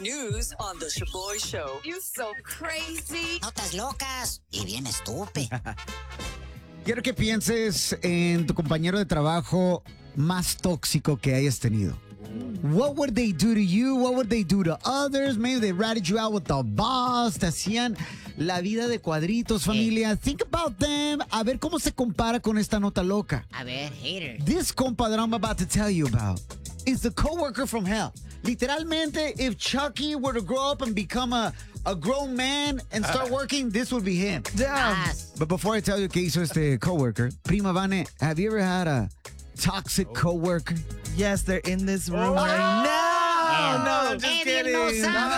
news on The Shaboy Show. You so crazy. Notas locas y bien estúpido. Quiero que pienses en tu compañero de trabajo más tóxico que hayas tenido. What would they do to you? What would they do to others? Maybe they ratted you out with the boss. Te hacían la vida de cuadritos, familia. Think about them. A ver cómo se compara con esta nota loca. A ver, hater. This compa that I'm about to tell you about is the coworker from hell. Literalmente, if Chucky were to grow up and become a grown man and start working, this would be him. Yes. But before I tell you que hizo este coworker, Prima Vane, have you ever had a toxic coworker? Yes, they're in this room right now. No, just kidding. No,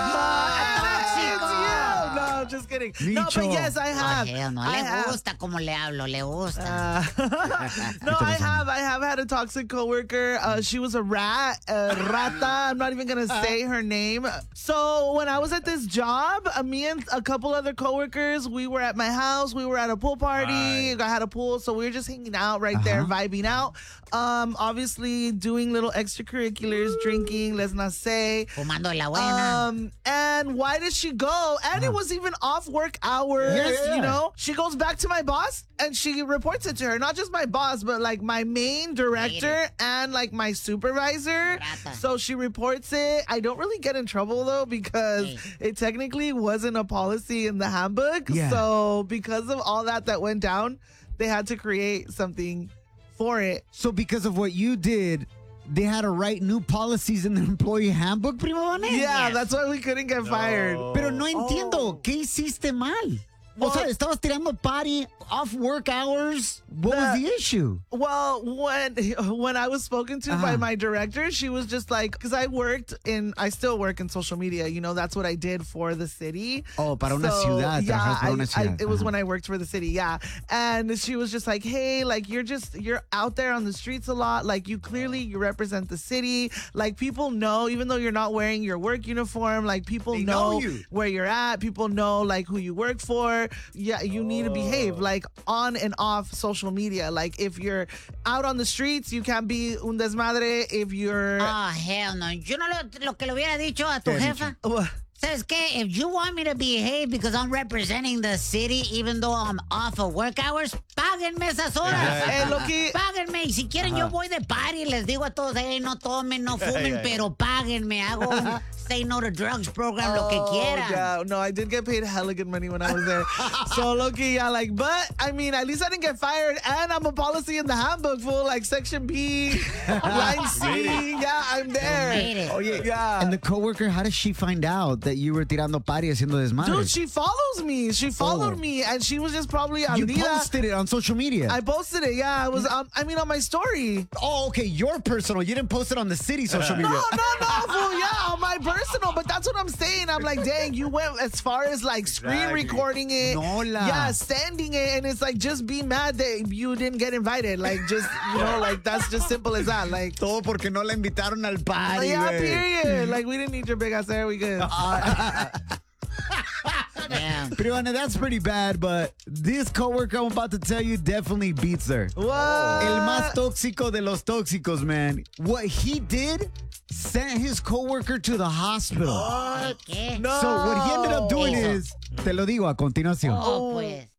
No, just kidding. No, but yes, I have. Hell no, I le have. gusta como le hablo, le gusta. No, I have had a toxic coworker. She was a rata. I'm not even gonna say her name. So when I was at this job, me and a couple other coworkers, we were at my house. We were at a pool party. I had a pool, so we were just hanging out right there, vibing out. Obviously doing little extracurriculars, drinking. Let's not say. Fumando la buena. And why did she go? And it was even off work hours, you know? She goes back to my boss and she reports it to her. Not just my boss, but like my main director and like my supervisor. So she reports it. I don't really get in trouble though because it technically wasn't a policy in the handbook. Yeah. So because of all that went down, they had to create something for it. So because of what you did, they had to write new policies in the employee handbook, Prima Vane? Yeah, that's why we couldn't get fired. Pero no entiendo, ¿qué hiciste mal? O sea, estabas tirando party off work hours. What was the issue? Well, when I was spoken to by my director, she was just like, because I still work in social media. You know, that's what I did for the city. Oh, para una ciudad. Yeah, Para una ciudad. it was when I worked for the city. Yeah. And she was just like, hey, like, you're out there on the streets a lot. Like, you represent the city. Like, people know, even though you're not wearing your work uniform, like, people know where you're at. People know, like, who you work for. Yeah, you need to behave, like, on and off social media. Like, if you're out on the streets, you can't be un desmadre. If you're... Oh, hell no. Yo no lo que le hubiera dicho a tu jefa. ¿Sabes qué? If you want me to behave because I'm representing the city, even though I'm off of work hours, páguenme esas horas. Páguenme. Y si quieren, yo voy de party. Les digo a todos, hey, no tomen, no fumen, pero páguenme. Hago un Say No to Drugs program, lo que quieran. Yeah, no, I did get paid hella good money when I was there. So, low-key, yeah, like, but, I mean, at least I didn't get fired, and I'm a policy in the handbook, full, like, Section B, Line C, yeah, I'm there. Oh, yeah. And the coworker, how did she find out that you were tirando party haciendo desmadre? Dude, she follows me. She followed me, and she was just probably You posted it on social media. I posted it, yeah. It was, on my story. Oh, okay, your personal. You didn't post it on the city social media. No, fool, yeah, on my personal, but that's what I'm saying. I'm like, dang, you went as far as like screen recording it. Yeah, sending it, and it's like, just be mad that you didn't get invited. Like, just, you know, like, that's just simple as that. Like, todo porque no la invitaron al party. Yeah, period. Like, we didn't need your big ass hair. We good. Yeah. Privana, that's pretty bad, but this coworker I'm about to tell you definitely beats her. What? El más tóxico de los tóxicos, man. What he did sent his coworker to the hospital. ¿Qué? No. So what he ended up doing is, te lo digo a continuación. Oh, pues.